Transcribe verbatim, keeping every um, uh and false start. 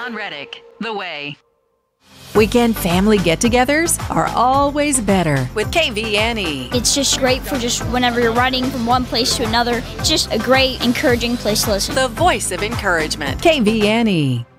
John Reddick, The Way. Weekend family get-togethers are always better with K V N E. It's just great for just whenever you're riding from one place to another. It's just a great, encouraging place to listen. The voice of encouragement. K V N E.